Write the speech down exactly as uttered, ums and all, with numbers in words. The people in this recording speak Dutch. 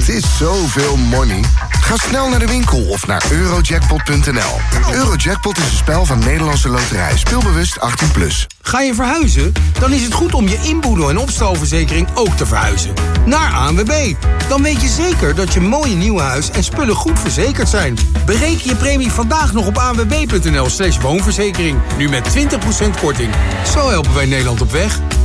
Het is zoveel money. Ga snel naar de winkel of naar eurojackpot punt n l. Eurojackpot is een spel van Nederlandse Loterij. Speelbewust achttien plus. Ga je verhuizen? Dan is het goed om je inboedel- en opstalverzekering ook te verhuizen. Naar A N W B. Dan weet je zeker dat je mooie nieuwe huis en spullen goed verzekerd zijn. Bereken je premie vandaag nog op anwb punt n l slash woonverzekering. Nu met twintig procent korting. Zo helpen wij Nederland op weg.